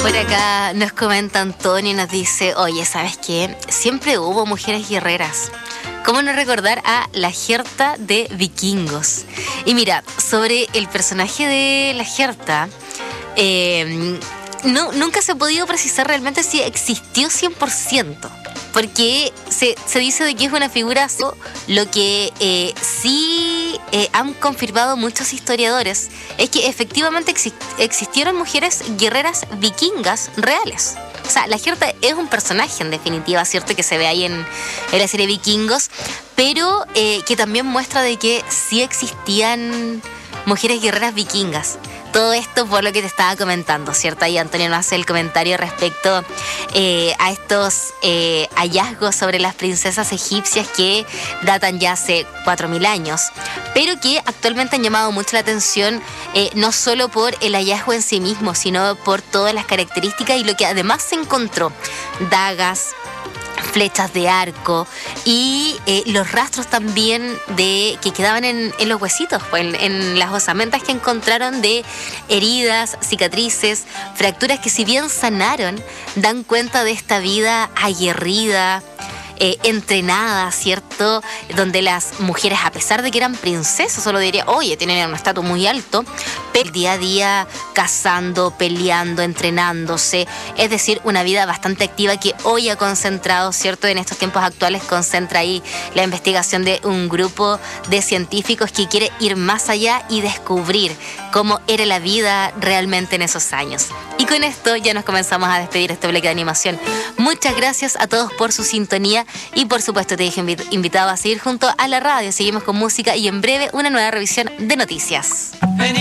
Por acá nos comenta Antonio y nos dice: oye, ¿sabes qué? Siempre hubo mujeres guerreras. ¿Cómo no recordar a la Gerta de Vikingos? Y mira, sobre el personaje de la Gerta, nunca se ha podido precisar realmente si existió 100%. Porque se dice de que es una figura. Lo que sí han confirmado muchos historiadores es que efectivamente existieron mujeres guerreras vikingas reales. O sea, la Gerta es un personaje en definitiva, ¿cierto? Que se ve ahí en la serie Vikingos, pero que también muestra de que sí existían mujeres guerreras vikingas. Todo esto por lo que te estaba comentando, ¿cierto? Ahí Antonio nos hace el comentario respecto a estos hallazgos sobre las princesas egipcias que datan ya hace 4.000 años, pero que actualmente han llamado mucho la atención, no solo por el hallazgo en sí mismo, sino por todas las características y lo que además se encontró: dagas, flechas de arco y los rastros también que quedaban en los huesitos, pues, en las osamentas que encontraron de heridas, cicatrices, fracturas que, si bien sanaron, dan cuenta de esta vida aguerrida, entrenada, ¿cierto? Donde las mujeres, a pesar de que eran princesas, solo diría, oye, tienen un estatus muy alto, pero día a día cazando, peleando, entrenándose. Es decir, una vida bastante activa que hoy ha concentrado, ¿cierto? En estos tiempos actuales concentra ahí la investigación de un grupo de científicos que quiere ir más allá y descubrir cómo era la vida realmente en esos años. Y con esto ya nos comenzamos a despedir este bloque de animación. Muchas gracias a todos por su sintonía y por supuesto te dije invitado a seguir junto a la radio. Seguimos con música y en breve una nueva revisión de noticias.